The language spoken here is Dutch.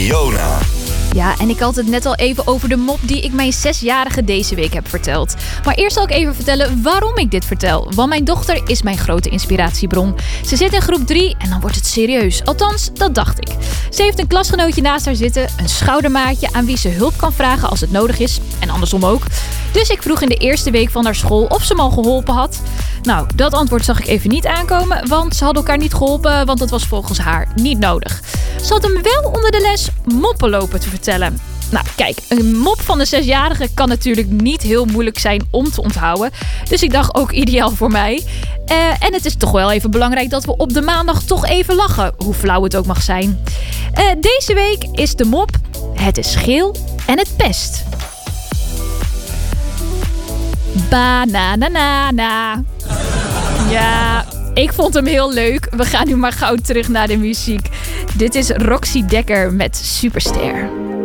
Fiona. Ja, en ik had het net al even over de mop die ik mijn 6-jarige deze week heb verteld. Maar eerst zal ik even vertellen waarom ik dit vertel. Want mijn dochter is mijn grote inspiratiebron. Ze zit in groep 3 en dan wordt het serieus. Althans, dat dacht ik. Ze heeft een klasgenootje naast haar zitten, een schoudermaatje aan wie ze hulp kan vragen als het nodig is. En andersom ook. Dus ik vroeg in de eerste week van haar school of ze me al geholpen had. Nou, dat antwoord zag ik even niet aankomen, want ze hadden elkaar niet geholpen, want dat was volgens haar niet nodig. Ze had hem wel onder de les moppen lopen te vertellen. Nou, kijk, een mop van de 6-jarige kan natuurlijk niet heel moeilijk zijn om te onthouden. Dus ik dacht ook ideaal voor mij. En het is toch wel even belangrijk dat we op de maandag toch even lachen, hoe flauw het ook mag zijn. Deze week is de mop: het is geel en het pest. Bananana. Ja, ik vond hem heel leuk. We gaan nu maar gauw terug naar de muziek. Dit is Roxy Dekker met Superster.